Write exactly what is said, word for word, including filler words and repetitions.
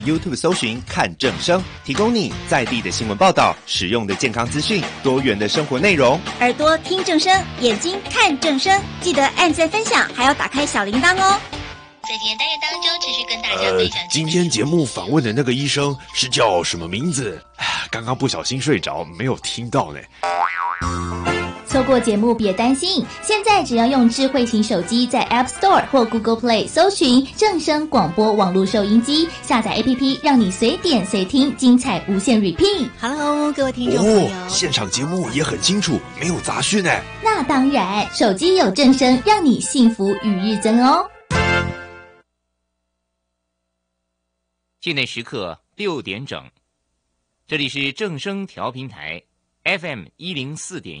YouTube 搜寻看正声，提供你在地的新闻报道、实用的健康资讯、多元的生活内容。 耳朵听正声，眼睛看正声，记得按赞分享，还要打开小铃铛哦。 在今天单元当中，持续跟大家分享、 呃。今天节目访问的那个医生是叫什么名字？刚刚不小心睡着，没有听到呢。 错过节目别担心，现在只要用智慧型手机在 App Store 或 Google Play 搜寻正声广播网络收音机，下载 A P P 让你随点随听，精彩无限 repeat。 Hello， 各位听众朋友， 哦，现场节目也很清楚，没有杂讯呢。 那当然，手机有正声，让你幸福与日增哦。 现在时刻六点整，这里是正声调频台 F M 一零四点